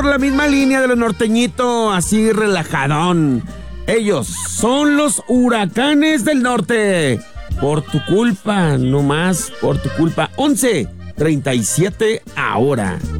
por la misma línea de los norteñitos, así relajadón. Ellos son los Huracanes del Norte. Por tu culpa, no más por tu culpa. 11:37 ahora.